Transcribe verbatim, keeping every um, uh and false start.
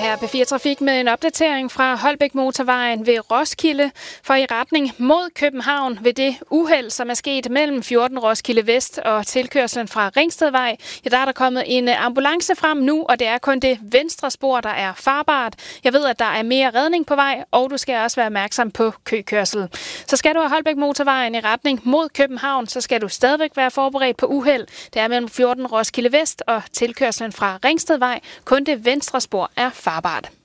er P fire Trafik med en opdatering fra Holbæk Motorvejen ved Roskilde. For i retning mod København ved det uheld, som er sket mellem fjorten Roskilde Vest og tilkørslen fra Ringstedvej, ja, der er der kommet en ambulance frem nu, og det er kun det venstre spor, der er farbart. Jeg ved, at der er mere redning på vej, og du skal også være opmærksom på køkørsel. Så skal du have Holbæk Motorvejen i retning mod København, så skal du stadigvæk være forberedt på uheld. Det er mellem fjorten Roskilde Vest og tilkørslen fra Ringstedvej. Kun det venstre spor er farbart.